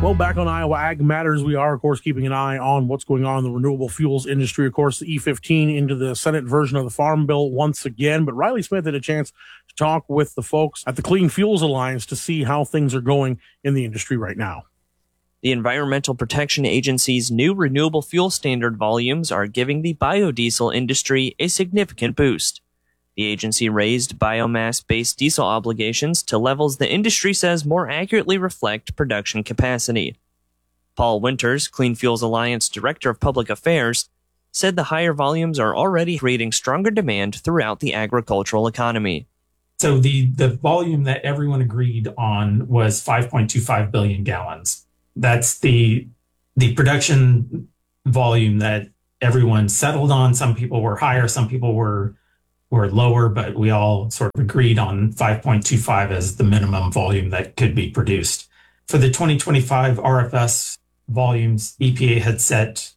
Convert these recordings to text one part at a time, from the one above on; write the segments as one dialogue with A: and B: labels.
A: Well, back on Iowa Ag Matters, we are, of course, keeping an eye on what's going on in the renewable fuels industry. Of course, the E15 into the Senate version of the Farm Bill once again. But Riley Smith had a chance to talk with the folks at the Clean Fuels Alliance to see how things are going in the industry right now.
B: The Environmental Protection Agency's new renewable fuel standard volumes are giving the biodiesel industry a significant boost. The agency raised biomass-based diesel obligations to levels the industry says more accurately reflect production capacity. Paul Winters, Clean Fuels Alliance Director of Public Affairs, said the higher volumes are already creating stronger demand throughout the agricultural economy.
C: So the volume that everyone agreed on was 5.25 billion gallons. That's the production volume that everyone settled on. Some people were higher, some people were lower, but we all sort of agreed on 5.25 as the minimum volume that could be produced. For the 2025 RFS volumes, EPA had set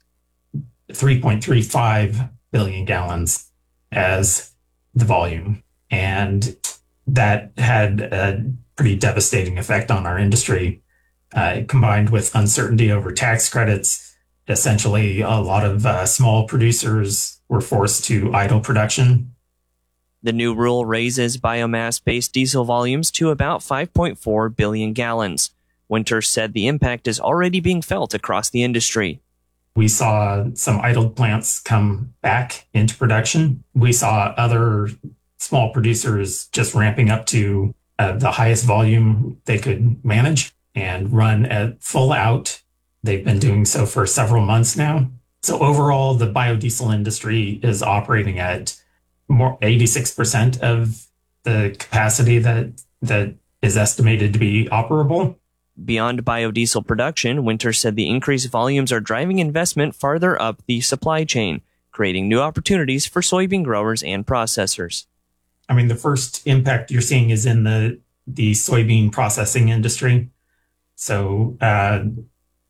C: 3.35 billion gallons as the volume. And that had a pretty devastating effect on our industry, combined with uncertainty over tax credits. Essentially, a lot of small producers were forced to idle production.
B: The new rule raises biomass-based diesel volumes to about 5.4 billion gallons. Winters said the impact is already being felt across the industry.
C: We saw some idled plants come back into production. We saw other small producers just ramping up to the highest volume they could manage and run at full out. They've been doing so for several months now. So overall, the biodiesel industry is operating at more 86% of the capacity that is estimated to be operable.
B: Beyond biodiesel production, Winters said the increased volumes are driving investment farther up the supply chain, creating new opportunities for soybean growers and processors.
C: I mean, the first impact you're seeing is in the soybean processing industry. So the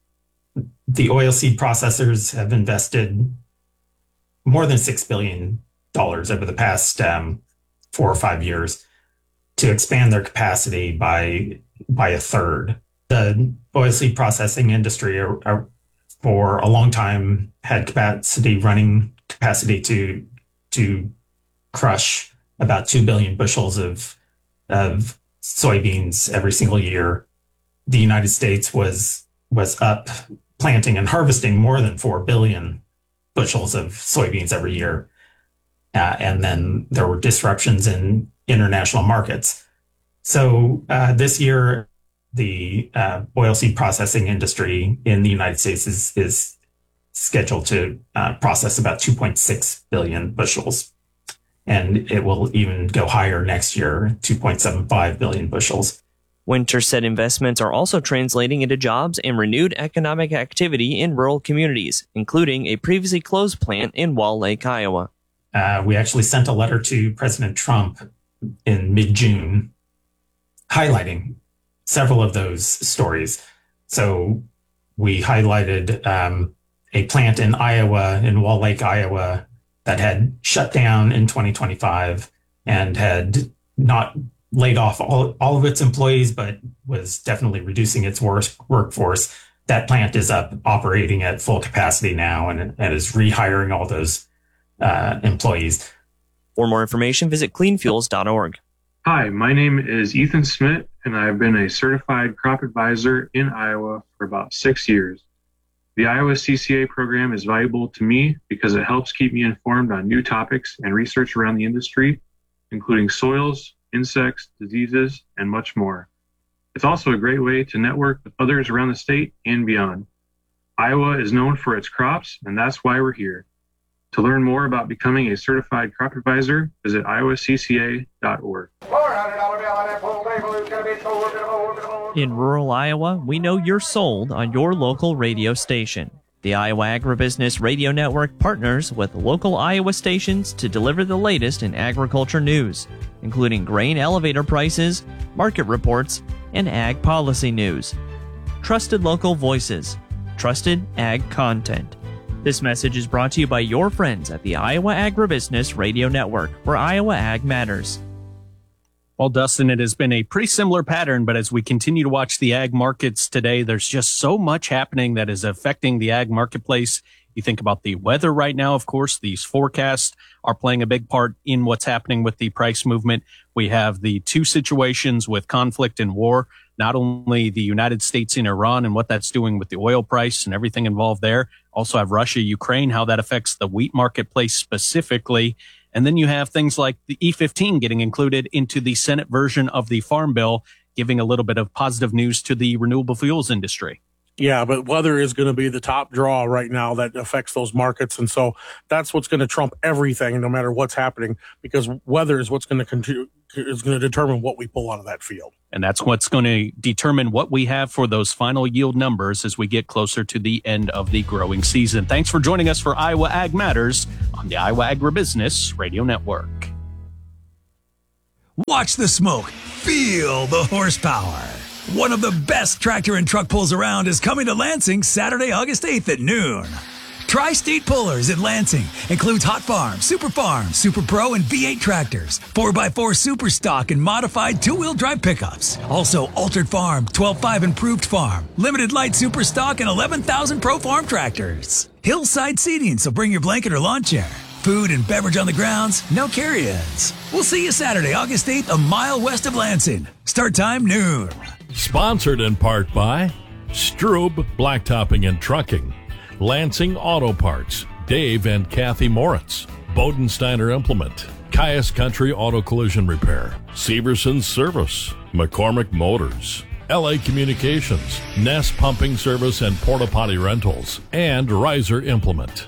C: oilseed processors have invested more than $6 billion over the past 4 or 5 years to expand their capacity by a third. The oilseed processing industry for a long time had running capacity to crush about 2 billion bushels of soybeans every single year. The United States was up planting and harvesting more than 4 billion bushels of soybeans every year. And then there were disruptions in international markets. So this year, the oilseed processing industry in the United States is scheduled to process about 2.6 billion bushels. And it will even go higher next year, 2.75 billion bushels.
B: Winters said investments are also translating into jobs and renewed economic activity in rural communities, including a previously closed plant in Wall Lake, Iowa.
C: We actually sent a letter to President Trump in mid-June highlighting several of those stories. So we highlighted a plant in Iowa, in Wall Lake, Iowa, that had shut down in 2025 and had not laid off all of its employees, but was definitely reducing its workforce. That plant is up operating at full capacity now and is rehiring all those employees.
B: For more information, visit cleanfuels.org.
D: Hi, my name is Ethan Smith, and I've been a certified crop advisor in Iowa for about 6 years. The Iowa CCA program is valuable to me because it helps keep me informed on new topics and research around the industry, including soils, insects, diseases, and much more. It's also a great way to network with others around the state and beyond. Iowa is known for its crops, and that's why we're here. To learn more about becoming a certified crop advisor, visit iowacca.org.
B: In rural Iowa, we know you're sold on your local radio station. The Iowa Agribusiness Radio Network partners with local Iowa stations to deliver the latest in agriculture news, including grain elevator prices, market reports, and ag policy news. Trusted local voices, trusted ag content. This message is brought to you by your friends at the Iowa Agribusiness Radio Network, where Iowa Ag matters.
E: Well, Dustin, it has been a pretty similar pattern, but as we continue to watch the ag markets today, there's just so much happening that is affecting the ag marketplace. You think about the weather right now, of course, these forecasts are playing a big part in what's happening with the price movement. We have the two situations with conflict and war, not only the United States and Iran and what that's doing with the oil price and everything involved there. Also have Russia, Ukraine, how that affects the wheat marketplace specifically. And then you have things like the E15 getting included into the Senate version of the Farm Bill, giving a little bit of positive news to the renewable fuels industry.
A: Yeah, but weather is going to be the top draw right now that affects those markets. And so that's what's going to trump everything, no matter what's happening, because weather is what's going to determine what we pull out of that field.
E: And that's what's going to determine what we have for those final yield numbers as we get closer to the end of the growing season. Thanks for joining us for Iowa Ag Matters on the Iowa Agribusiness Radio Network.
F: Watch the smoke. Feel the horsepower. One of the best tractor and truck pulls around is coming to Lansing Saturday, August 8th at noon. Tri-State Pullers in Lansing includes Hot Farm, Super Farm, Super Pro, and V8 tractors, 4x4 Super Stock, and modified two-wheel drive pickups. Also, Altered Farm, 12.5 Improved Farm, Limited Light Super Stock, and 11,000 Pro Farm tractors. Hillside seating, so bring your blanket or lawn chair. Food and beverage on the grounds, no carry-ins. We'll see you Saturday, August 8th, a mile west of Lansing. Start time noon.
G: Sponsored in part by Strube Blacktopping and Trucking, Lansing Auto Parts, Dave and Kathy Moritz, Bodensteiner Implement, Caius Country Auto Collision Repair, Severson Service, McCormick Motors, LA Communications, Nest Pumping Service and Porta Potty Rentals, and Riser Implement.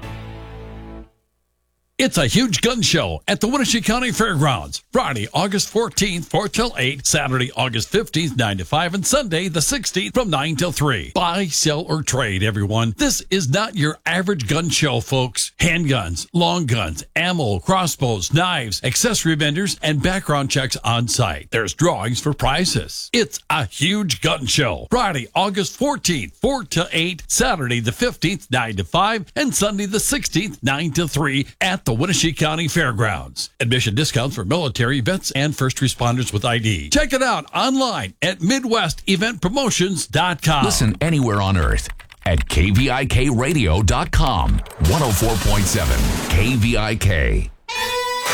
H: It's a huge gun show at the Wenatchee County Fairgrounds. Friday, August 14th, 4 till 8. Saturday, August 15th, 9 to 5. And Sunday, the 16th, from 9 till 3. Buy, sell, or trade, everyone. This is not your average gun show, folks. Handguns, long guns, ammo, crossbows, knives, accessory vendors, and background checks on site. There's drawings for prizes. It's a huge gun show. Friday, August 14th, 4 till 8. Saturday, the 15th, 9 to 5. And Sunday, the 16th, 9 till 3 at the Wenatchee County Fairgrounds. Admission discounts for military, vets, and first responders with ID. Check it out online at MidwestEventPromotions.com.
I: Listen anywhere on earth at KVIKradio.com. 104.7 KVIK.